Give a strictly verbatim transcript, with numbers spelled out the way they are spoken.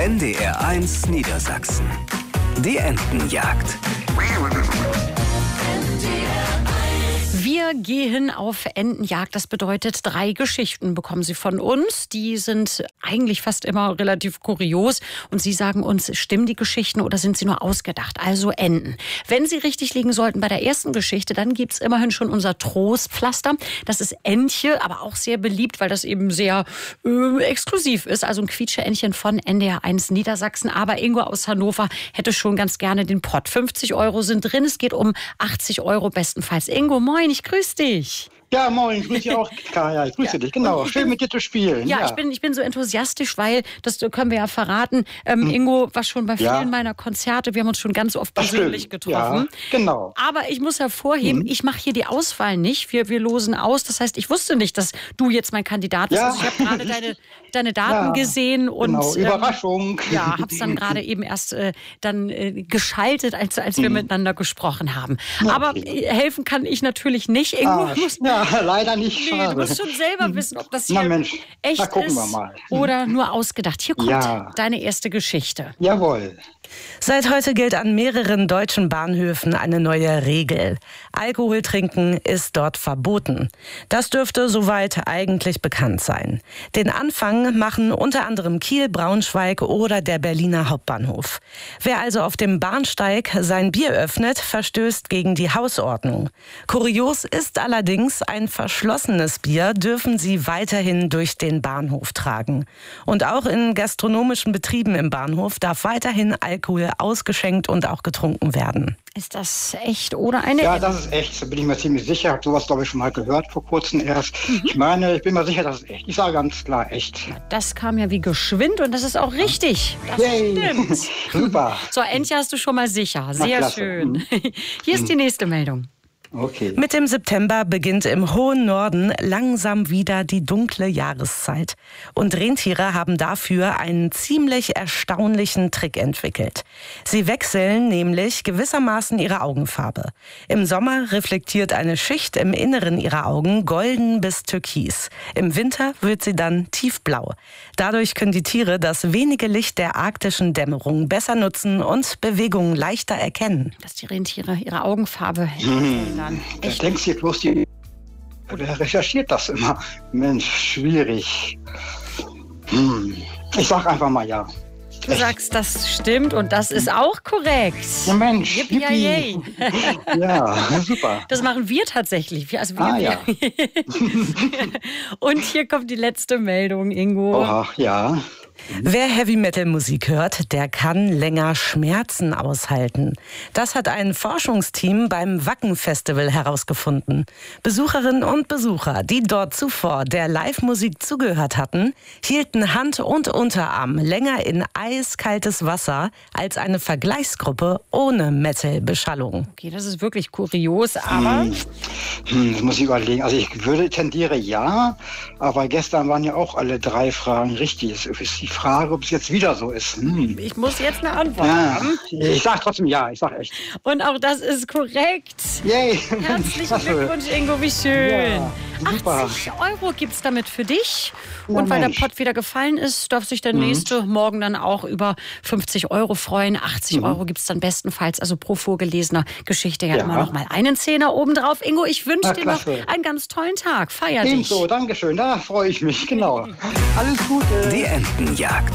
N D R eins Niedersachsen. Die Entenjagd. Wir gehen auf Entenjagd. Das bedeutet, drei Geschichten bekommen Sie von uns. Die sind eigentlich fast immer relativ kurios. Und Sie sagen uns, stimmen die Geschichten oder sind sie nur ausgedacht? Also Enten. Wenn Sie richtig liegen sollten bei der ersten Geschichte, dann gibt's immerhin schon unser Trostpflaster. Das ist Entje, aber auch sehr beliebt, weil das eben sehr äh, exklusiv ist. Also ein Quietsche-Entchen von N D R eins Niedersachsen. Aber Ingo aus Hannover hätte schon ganz gerne den Pott. fünfzig Euro sind drin. Es geht um achtzig Euro bestenfalls. Ingo, moin, ich grüße dich. Ja, moin, ich grüße dich auch, Kaya. Ich grüße ja. dich, genau. Schön bin, mit dir zu spielen. Ja, ja, Ich, bin, ich bin so enthusiastisch, weil, das können wir ja verraten, ähm, hm. Ingo war schon bei vielen ja. meiner Konzerte. Wir haben uns schon ganz oft persönlich getroffen. Ja, genau. Aber ich muss hervorheben, hm. ich mache hier die Auswahl nicht. Wir, wir losen aus. Das heißt, ich wusste nicht, dass du jetzt mein Kandidat bist. Ja. Also ich habe gerade deine, deine Daten ja, gesehen. Und, genau, Überraschung. Ähm, ja, habe es dann gerade eben erst äh, dann äh, geschaltet, als, als wir hm. miteinander gesprochen haben. Ja, Aber okay. helfen kann ich natürlich nicht. Ingo, ah, ja, leider nicht. Nee, du musst schon selber wissen, ob das hier Na Mensch, echt na, gucken ist wir mal. oder nur ausgedacht. Hier kommt ja. deine erste Geschichte. Jawohl. Seit heute gilt an mehreren deutschen Bahnhöfen eine neue Regel. Alkohol trinken ist dort verboten. Das dürfte soweit eigentlich bekannt sein. Den Anfang machen unter anderem Kiel, Braunschweig oder der Berliner Hauptbahnhof. Wer also auf dem Bahnsteig sein Bier öffnet, verstößt gegen die Hausordnung. Kurios ist allerdings, ein verschlossenes Bier dürfen sie weiterhin durch den Bahnhof tragen. Und auch in gastronomischen Betrieben im Bahnhof darf weiterhin Alkohol ausgeschenkt und auch getrunken werden. Ist das echt oder eine? Ja, das ist echt, da bin ich mir ziemlich sicher. Ich habe sowas, glaube ich, schon mal gehört vor kurzem erst. Mhm. Ich meine, ich bin mir sicher, das ist echt. Ich sage ganz klar echt. Das kam ja wie geschwind und das ist auch richtig. Das Yay. stimmt. Super. So, Entje hast du schon mal sicher. Sehr schön. Mhm. Hier ist die nächste Meldung. Okay. Mit dem September beginnt im hohen Norden langsam wieder die dunkle Jahreszeit. Und Rentiere haben dafür einen ziemlich erstaunlichen Trick entwickelt. Sie wechseln nämlich gewissermaßen ihre Augenfarbe. Im Sommer reflektiert eine Schicht im Inneren ihrer Augen golden bis türkis. Im Winter wird sie dann tiefblau. Dadurch können die Tiere das wenige Licht der arktischen Dämmerung besser nutzen und Bewegungen leichter erkennen. Dass die Rentiere ihre Augenfarbe hm. Da denkst du bloß, die Wer recherchiert das immer? Mensch, schwierig. Hm. Ich sag einfach mal ja. Du sagst, das stimmt und das ist auch korrekt. Ja, Mensch. Yippie, yay. Ja, super. Das machen wir tatsächlich. Also wir, ah, ja. Und hier kommt die letzte Meldung, Ingo. Oha, ja. Wer Heavy-Metal-Musik hört, der kann länger Schmerzen aushalten. Das hat ein Forschungsteam beim Wacken-Festival herausgefunden. Besucherinnen und Besucher, die dort zuvor der Live-Musik zugehört hatten, hielten Hand und Unterarm länger in eiskaltes Wasser als eine Vergleichsgruppe ohne Metal-Beschallung. Okay, das ist wirklich kurios, aber... Hm. Hm, das muss ich überlegen. Also ich würde tendiere ja, aber gestern waren ja auch alle drei Fragen richtig. Es ist die Frage, ob es jetzt wieder so ist. Hm. Ich muss jetzt eine Antwort ja, haben. Ich sage trotzdem ja, ich sage echt. Und auch das ist korrekt. Yay. Herzlichen Glückwunsch, Ingo, wie schön. Ja, super. achtzig Euro gibt es damit für dich. Ja, und weil Mensch. der Pott wieder gefallen ist, darf sich der Mhm. nächste morgen dann auch über fünfzig Euro freuen. achtzig Mhm. Euro gibt es dann bestenfalls, also pro vorgelesener Geschichte ja, Ja. immer noch mal einen Zehner obendrauf. Ingo, ich wünsche Na, dir noch klasse. einen ganz tollen Tag. Feier dich. Ebenso, Dankeschön, da freue ich mich, genau. Alles Gute. Die Entenjagd.